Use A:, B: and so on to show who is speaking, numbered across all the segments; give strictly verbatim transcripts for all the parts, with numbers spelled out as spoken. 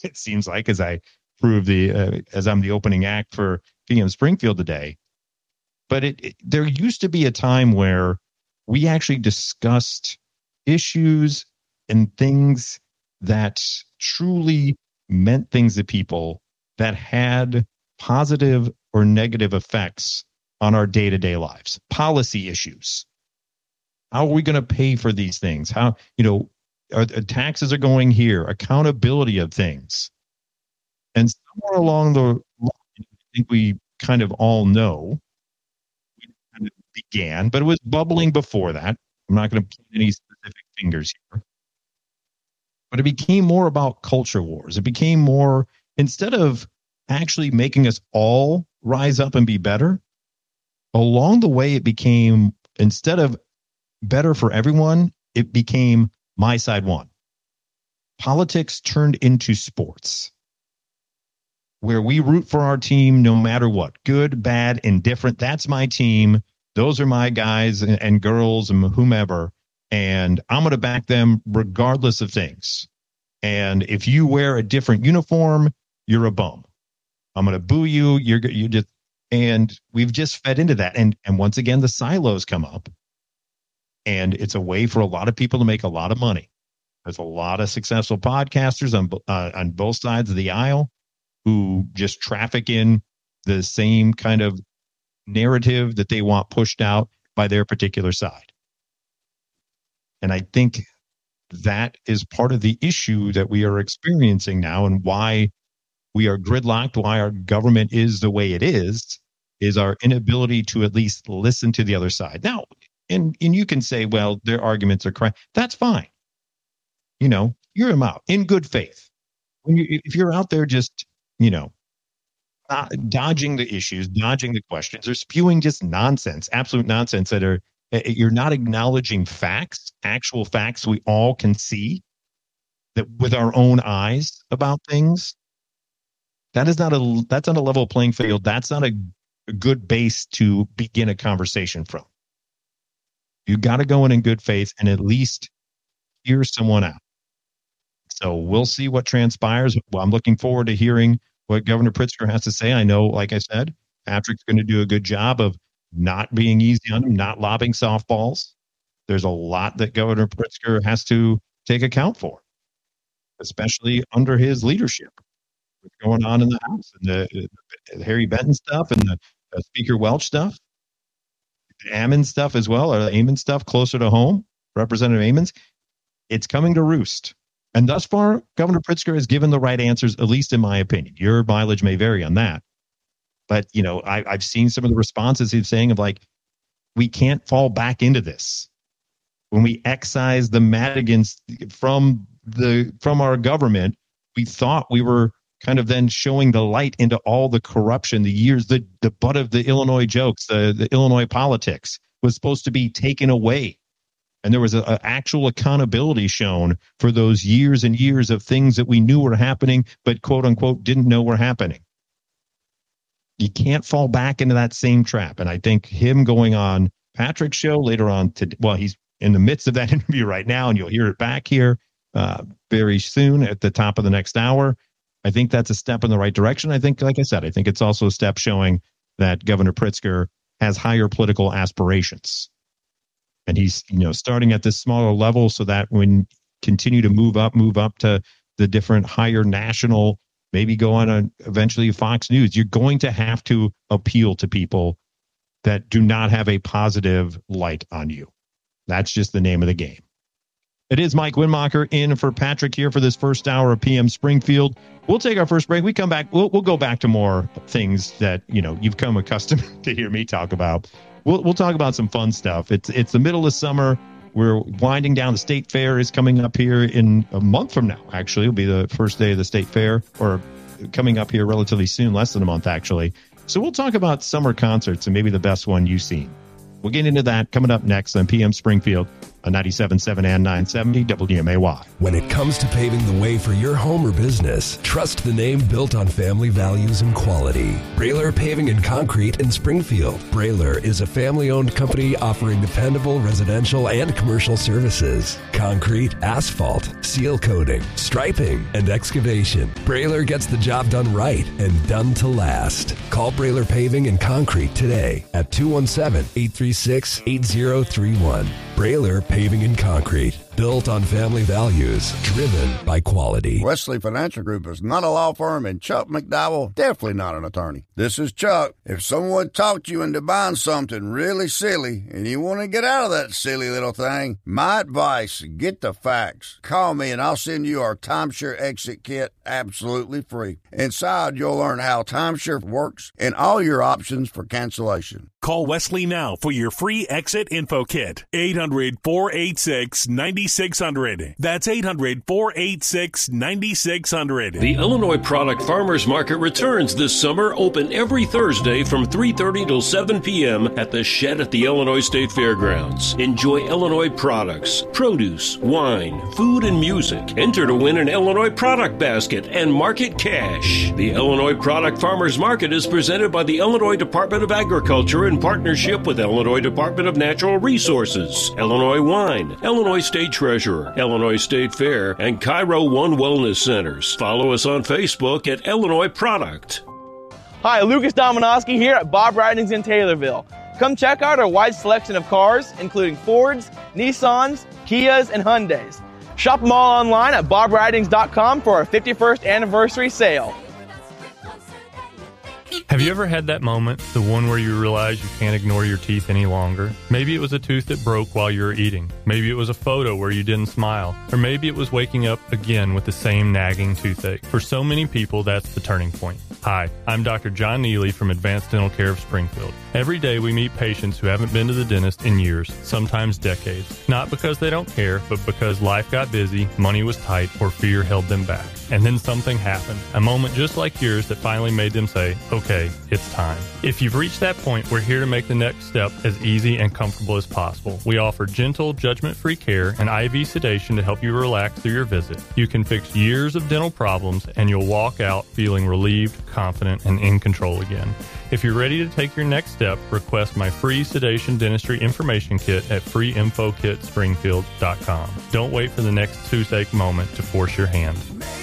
A: it seems like, as I prove the uh, as I'm the opening act for P M Springfield today. But it, it there used to be a time where we actually discussed issues and things that truly meant things to people, that had positive or negative effects on our day-to-day lives. Policy issues. How are we going to pay for these things? How, you know, are, are taxes are going here, accountability of things. And somewhere along the line, I think we kind of all know, we kind of began, but it was bubbling before that. I'm not going to point any specific fingers here. But it became more about culture wars. It became more, instead of actually making us all rise up and be better, along the way, it became, instead of better for everyone, it became my side won. Politics turned into sports, where we root for our team no matter what, good, bad, indifferent. That's my team. Those are my guys and, and girls and whomever. And I'm going to back them regardless of things. And if you wear a different uniform, you're a bum. I'm going to boo you. You're you just, and we've just fed into that. And and once again, the silos come up, and it's a way for a lot of people to make a lot of money. There's a lot of successful podcasters on uh, on both sides of the aisle who just traffic in the same kind of narrative that they want pushed out by their particular side. And I think that is part of the issue that we are experiencing now, and why we are gridlocked, why our government is the way it is, is our inability to at least listen to the other side. Now, and, and you can say, well, their arguments are correct. That's fine. You know, hear them out in good faith. When you, if you're out there just, you know, uh, dodging the issues, dodging the questions, or spewing just nonsense, absolute nonsense that are, you're not acknowledging facts, actual facts we all can see that with our own eyes about things. That is not a, that's not a level playing field. That's not a, a good base to begin a conversation from. You got to go in in good faith and at least hear someone out. So we'll see what transpires. Well, I'm looking forward to hearing what Governor Pritzker has to say. I know, like I said, Patrick's going to do a good job of not being easy on him, not lobbing softballs. There's a lot that Governor Pritzker has to take account for, especially under his leadership. What's going on in the House, and the, the Harry Benton stuff, and the uh, Speaker Welch stuff, the Ammon stuff as well, or the Ammon stuff closer to home, Representative Ammon's. It's coming to roost. And thus far, Governor Pritzker has given the right answers, at least in my opinion. Your mileage may vary on that. But, you know, I, I've seen some of the responses he's saying of like, we can't fall back into this. When we excise the Madigans from the from our government, we thought we were kind of then showing the light into all the corruption, the years, the, the butt of the Illinois jokes, the, the Illinois politics was supposed to be taken away. And there was an actual accountability shown for those years and years of things that we knew were happening, but quote unquote didn't know were happening. You can't fall back into that same trap. And I think him going on Patrick's show later on, to, well, he's in the midst of that interview right now, and you'll hear it back here uh, very soon at the top of the next hour. I think that's a step in the right direction. I think, like I said, I think it's also a step showing that Governor Pritzker has higher political aspirations. And he's, you know, starting at this smaller level so that when continue to move up, move up to the different higher national, maybe go on a, eventually Fox News, you're going to have to appeal to people that do not have a positive light on you. That's just the name of the game. It is Mike Winmacher in for Patrick here for this first hour of P M Springfield. We'll take our first break. We come back. We'll we'll go back to more things that, you know, you've come accustomed to hear me talk about. We'll we'll talk about some fun stuff. It's it's the middle of summer. We're winding down. The state fair is coming up here in a month from now. Actually, it'll be the first day of the state fair, or coming up here relatively soon, less than a month actually. So we'll talk about summer concerts and maybe the best one you've seen. We'll get into that coming up next on P M Springfield. on ninety-seven point seven and nine seventy W M A Y.
B: When it comes to paving the way for your home or business, trust the name built on family values and quality. Brailer Paving and Concrete in Springfield. Brailer is a family-owned company offering dependable residential and commercial services. Concrete, asphalt, seal coating, striping, and excavation. Brailer gets the job done right and done to last. Call Brailer Paving and Concrete today at two one seven, eight three six, eight zero three one. Brailer Paving and Concrete, built on family values, driven by quality.
C: Wesley Financial Group is not a law firm, and Chuck McDowell, definitely not an attorney. This is Chuck. If someone talked you into buying something really silly and you want to get out of that silly little thing, my advice, get the facts. Call me and I'll send you our timeshare exit kit absolutely free. Inside, you'll learn how timeshare works and all your options for cancellation.
D: Call Wesley now for your free exit info kit. eight hundred, four eight six, nine six zero zero. That's eight hundred, four eight six, nine six zero zero.
E: The Illinois Product Farmers Market returns this summer, open every Thursday from three thirty till seven p.m. at the Shed at the Illinois State Fairgrounds. Enjoy Illinois products, produce, wine, food, and music. Enter to win an Illinois product basket and market cash. The Illinois Product Farmers Market is presented by the Illinois Department of Agriculture in partnership with Illinois Department of Natural Resources, Illinois Wine, Illinois State Treasurer, Illinois State Fair, and Cairo One Wellness Centers. Follow us on Facebook at Illinois Product.
F: Hi, Lucas Dominowski here at Bob Ridings in Taylorville. Come check out our wide selection of cars, including Fords, Nissans, Kias, and Hyundais. Shop them all online at bob ridings dot com for our fifty-first anniversary sale.
G: Have you ever had that moment, the one where you realize you can't ignore your teeth any longer? Maybe it was a tooth that broke while you were eating. Maybe it was a photo where you didn't smile. Or maybe it was waking up again with the same nagging toothache. For so many people, that's the turning point. Hi, I'm Doctor John Neely from Advanced Dental Care of Springfield. Every day we meet patients who haven't been to the dentist in years, sometimes decades. Not because they don't care, but because life got busy, money was tight, or fear held them back. And then something happened, a moment just like yours that finally made them say, okay, it's time. If you've reached that point, we're here to make the next step as easy and comfortable as possible. We offer gentle, judgment-free care and I V sedation to help you relax through your visit. You can fix years of dental problems, and you'll walk out feeling relieved, confident, and in control again. If you're ready to take your next step, request my free sedation dentistry information kit at free info kit springfield dot com. Don't wait for the next toothache moment to force your hand.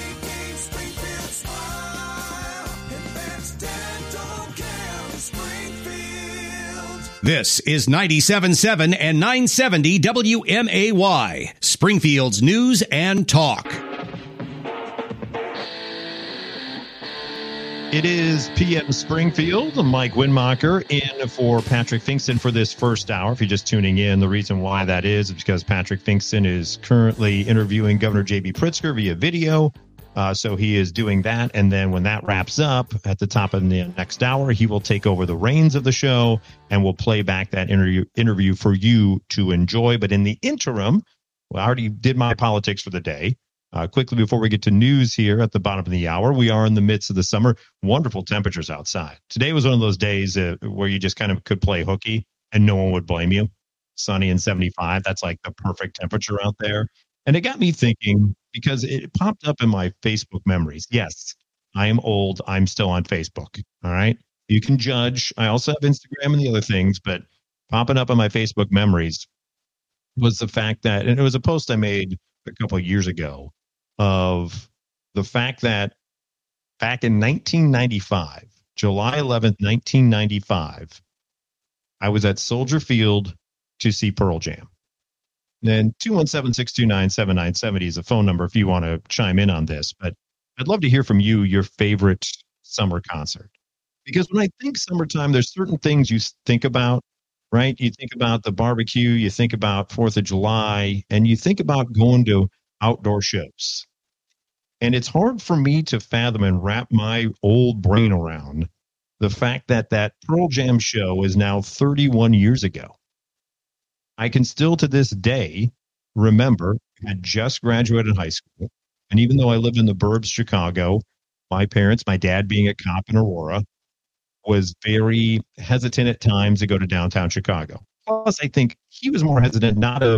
H: This is ninety-seven point seven and nine seventy W M A Y, Springfield's News and Talk.
A: It is P M Springfield. I'm Mike Winmacher in for Patrick Finkston for this first hour. If you're just tuning in, the reason why that is is because Patrick Finkston is currently interviewing Governor J B Pritzker via video. Uh, so he is doing that. And then when that wraps up at the top of the next hour, he will take over the reins of the show and we'll play back that interview interview for you to enjoy. But in the interim, well, I already did my politics for the day. Uh, quickly, before we get to news here at the bottom of the hour, we are in the midst of the summer. Wonderful temperatures outside. Today was one of those days uh, where you just kind of could play hooky and no one would blame you. Sunny and seventy-five. That's like the perfect temperature out there. And it got me thinking, because it popped up in my Facebook memories. Yes, I am old. I'm still on Facebook. All right. You can judge. I also have Instagram and the other things, but popping up in my Facebook memories was the fact that, and it was a post I made a couple of years ago, of the fact that back in nineteen ninety-five, July eleventh, nineteen ninety-five, I was at Soldier Field to see Pearl Jam. Then two one seven, six two nine, seven nine seven zero is a phone number if you want to chime in on this. But I'd love to hear from you your favorite summer concert. Because when I think summertime, there's certain things you think about, right? You think about the barbecue, you think about fourth of July, and you think about going to outdoor shows. And it's hard for me to fathom and wrap my old brain around the fact that that Pearl Jam show is now thirty-one years ago. I can still to this day remember I had just graduated high school. And even though I lived in the burbs, Chicago, my parents, my dad being a cop in Aurora, was very hesitant at times to go to downtown Chicago. Plus, I think he was more hesitant not of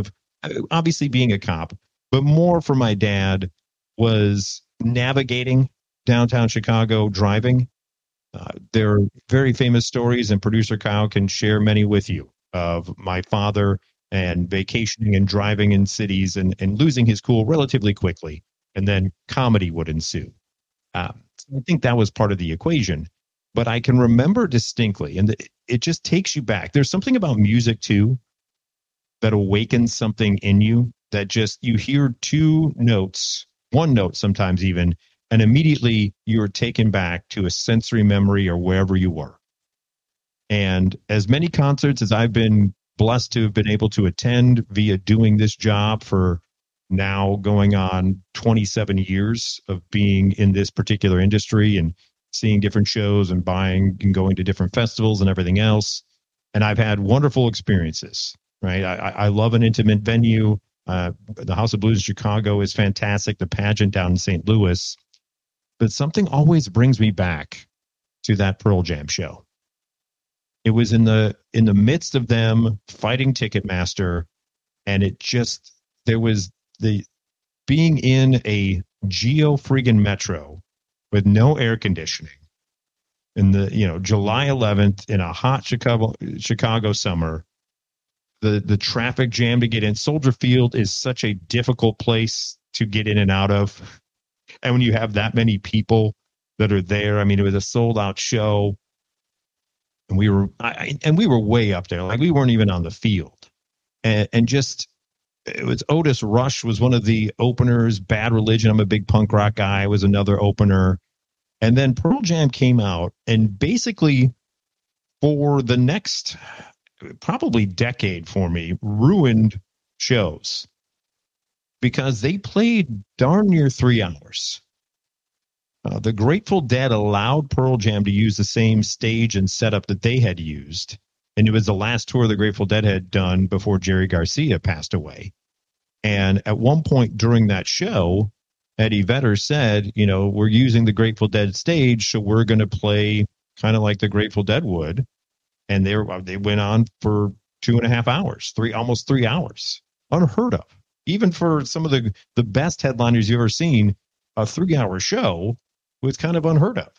A: obviously being a cop, but more for my dad was navigating downtown Chicago, driving. Uh, there are very famous stories, and producer Kyle can share many with you, of my father and vacationing and driving in cities and, and losing his cool relatively quickly. And then comedy would ensue. Uh, I think that was part of the equation. But I can remember distinctly, and it just takes you back. There's something about music, too, that awakens something in you, that just you hear two notes, one note sometimes even, and immediately you're taken back to a sensory memory or wherever you were. And as many concerts as I've been blessed to have been able to attend via doing this job for now going on twenty-seven years of being in this particular industry and seeing different shows and buying and going to different festivals and everything else. And I've had wonderful experiences, right? I, I love an intimate venue. Uh, the House of Blues in Chicago is fantastic. The pageant down in Saint Louis. But something always brings me back to that Pearl Jam show. It was in the in the midst of them fighting Ticketmaster, and it just, there was the being in a Geo friggin' Metro with no air conditioning in the, you know, July eleventh in a hot Chicago Chicago summer, the the traffic jam to get in. Soldier Field is such a difficult place to get in and out of. And when you have that many people that are there, I mean, it was a sold out show. And we were, I, and we were way up there. Like, we weren't even on the field. And, and just, it was Otis Rush was one of the openers. Bad Religion, I'm a big punk rock guy, was another opener. And then Pearl Jam came out, and basically for the next probably decade for me, ruined shows because they played darn near three hours. Uh, the Grateful Dead allowed Pearl Jam to use the same stage and setup that they had used. And it was the last tour the Grateful Dead had done before Jerry Garcia passed away. And at one point during that show, Eddie Vedder said, you know, we're using the Grateful Dead stage, so we're going to play kind of like the Grateful Dead would. And they were, they went on for two and a half hours, three, almost three hours. Unheard of. Even for some of the, the best headliners you've ever seen, a three-hour show was kind of unheard of.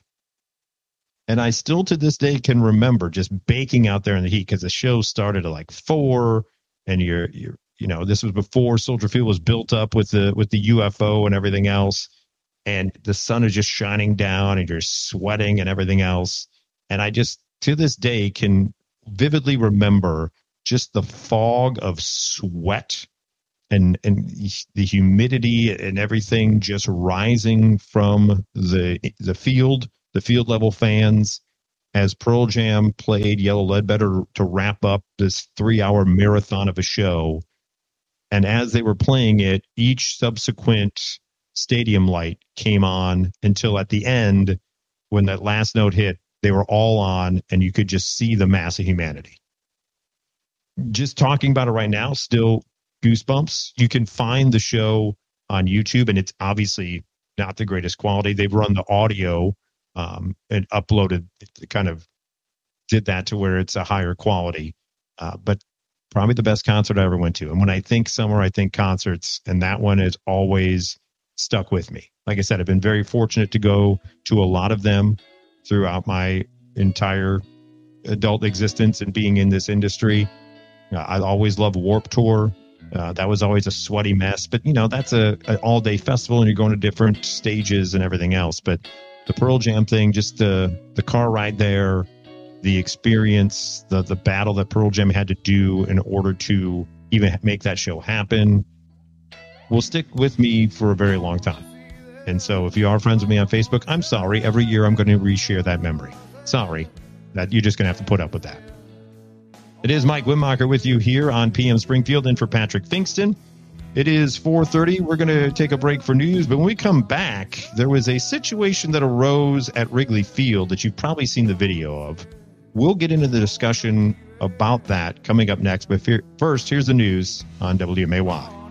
A: And I still to this day can remember just baking out there in the heat, because the show started at like four, and you're, you're, you know, this was before Soldier Field was built up with the, with the U F O and everything else. And the sun is just shining down and you're sweating and everything else. And I just, to this day, can vividly remember just the fog of sweat and and the humidity and everything just rising from the the field, the field level fans, as Pearl Jam played Yellow Ledbetter to wrap up this three-hour marathon of a show. And as they were playing it, each subsequent stadium light came on until at the end, when that last note hit, they were all on, and you could just see the mass of humanity. Just talking about it right now, still goosebumps. You can find the show on YouTube, and it's obviously not the greatest quality. They've run the audio um, and uploaded, kind of did that to where it's a higher quality. Uh, but probably the best concert I ever went to. And when I think summer, I think concerts, and that one has always stuck with me. Like I said, I've been very fortunate to go to a lot of them throughout my entire adult existence and being in this industry. Uh, I always love Warped Tour. Uh, that was always a sweaty mess, but you know, that's a an all day festival, and you're going to different stages and everything else. But the Pearl Jam thing, just the the car ride there, the experience, the the battle that Pearl Jam had to do in order to even make that show happen, will stick with me for a very long time. And so, if you are friends with me on Facebook, I'm sorry. Every year, I'm going to reshare that memory. Sorry, that you're just going to have to put up with that. It is Mike Wimmacher with you here on P M Springfield, and for Patrick Finkston. It is four thirty. We're going to take a break for news, but when we come back, there was a situation that arose at Wrigley Field that you've probably seen the video of. We'll get into the discussion about that coming up next, but first, here's the news on W M A Y.